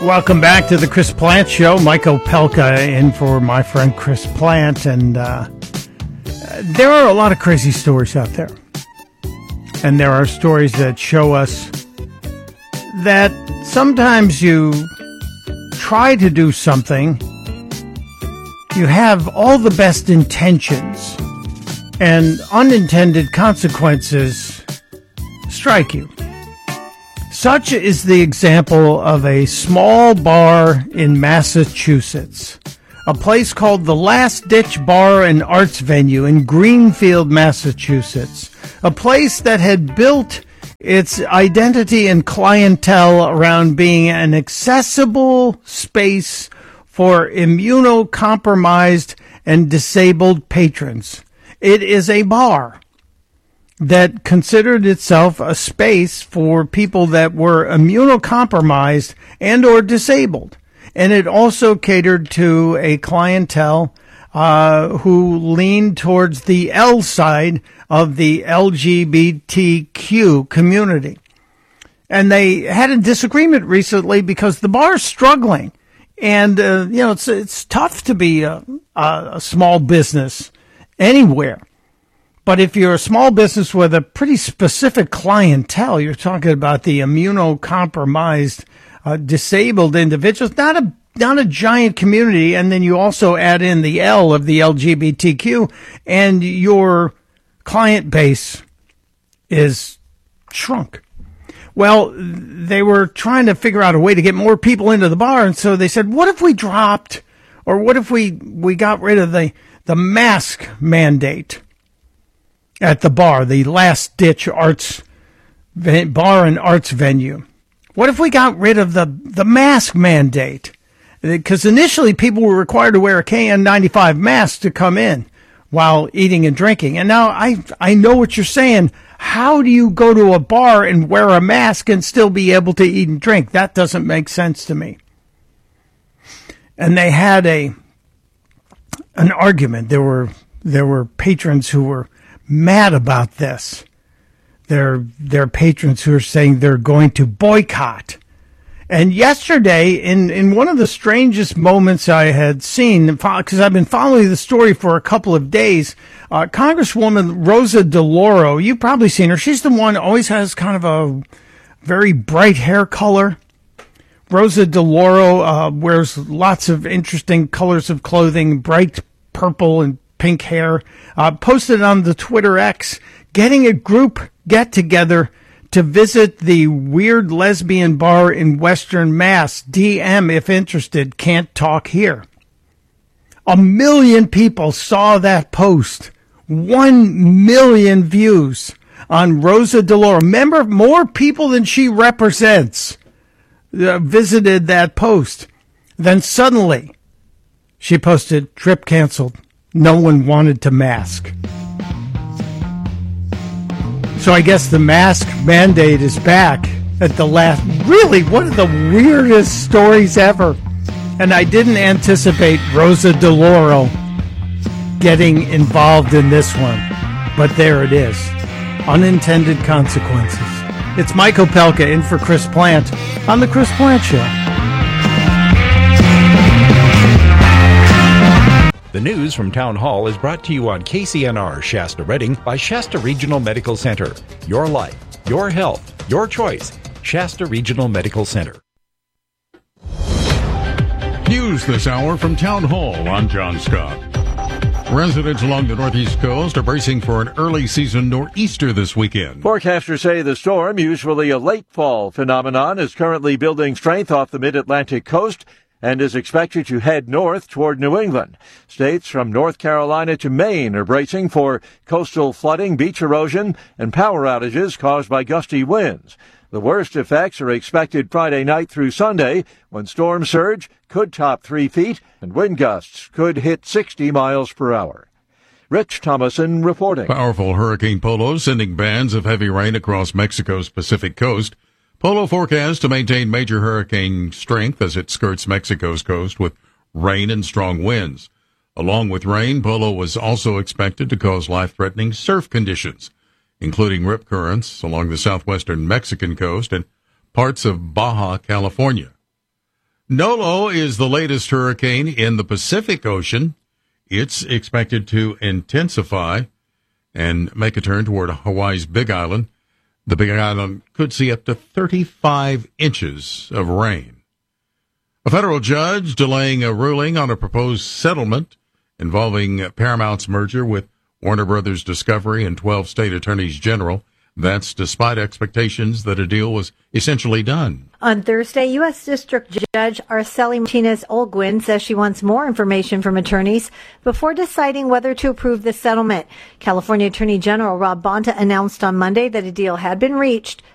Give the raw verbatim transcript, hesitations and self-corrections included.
Welcome back to the Chris Plant Show. Mike Opelka in for my friend Chris Plant. And uh, there are a lot of crazy stories out there. And there are stories that show us that sometimes you try to do something, you have all the best intentions, and unintended consequences strike you. Such is the example of a small bar in Massachusetts, a place called the Last Ditch Bar and Arts Venue in Greenfield, Massachusetts, a place that had built its identity and clientele around being an accessible space for immunocompromised and disabled patrons. It is a bar that considered itself a space for people that were immunocompromised and or disabled. And it also catered to a clientele uh, who leaned towards the L side of the L G B T Q community. And they had a disagreement recently because the bar's struggling. And, uh, you know, it's it's tough to be a, a small business anywhere. But if you're a small business with a pretty specific clientele, you're talking about the immunocompromised, uh, disabled individuals, not a not a giant community, and then you also add in the L of the L G B T Q, and your client base is shrunk. Well, they were trying to figure out a way to get more people into the bar, and so they said, what if we dropped, or what if we, we got rid of the, the mask mandate at the bar, the Last Ditch Arts Bar and Arts Venue? What if we got rid of the, the mask mandate? Because initially people were required to wear a K N ninety-five mask to come in while eating and drinking. And now I I know what you're saying. How do you go to a bar and wear a mask and still be able to eat and drink? That doesn't make sense to me. And they had a an argument. There were there were patrons who were mad about this. There there are patrons who are saying they're going to boycott. And yesterday, in, in one of the strangest moments I had seen, because I've been following the story for a couple of days, uh, Congresswoman Rosa DeLauro, you've probably seen her. She's the one who always has kind of a very bright hair color. Rosa DeLauro uh, wears lots of interesting colors of clothing, bright purple and pink hair, uh, posted on the Twitter X, getting a group get-together to visit the weird lesbian bar in Western Mass. D M if interested, can't talk here. A million people saw that post. One million views on Rosa DeLauro. Remember, more people than she represents uh, visited that post. Then suddenly, she posted, trip canceled. No one wanted to mask. So I guess the mask mandate is back at the last. Really, one of the weirdest stories ever. And I didn't anticipate Rosa DeLauro getting involved in this one. But there it is. Unintended consequences. It's Mike Opelka in for Chris Plant on The Chris Plant Show. The news from Town Hall is brought to you on K C N R Shasta Redding by Shasta Regional Medical Center. Your life, your health, your choice. Shasta Regional Medical Center. News this hour from Town Hall. I'm John Scott. Residents along the northeast coast are bracing for an early season nor'easter this weekend. Forecasters say the storm, usually a late fall phenomenon, is currently building strength off the mid-Atlantic coast and is expected to head north toward New England. States from North Carolina to Maine are bracing for coastal flooding, beach erosion, and power outages caused by gusty winds. The worst effects are expected Friday night through Sunday, when storm surge could top three feet and wind gusts could hit sixty miles per hour. Rich Thomason reporting. Powerful Hurricane Polo sending bands of heavy rain across Mexico's Pacific coast. Polo forecast to maintain major hurricane strength as it skirts Mexico's coast with rain and strong winds. Along with rain, Polo was also expected to cause life-threatening surf conditions, including rip currents along the southwestern Mexican coast and parts of Baja California. Nolo is the latest hurricane in the Pacific Ocean. It's expected to intensify and make a turn toward Hawaii's Big Island. The Big Island could see up to thirty-five inches of rain. A federal judge delaying a ruling on a proposed settlement involving Paramount's merger with Warner Brothers Discovery and twelve state attorneys general. That's despite expectations that a deal was essentially done. On Thursday, U S. District Judge Araceli Martinez-Olguin says she wants more information from attorneys before deciding whether to approve the settlement. California Attorney General Rob Bonta announced on Monday that a deal had been reached,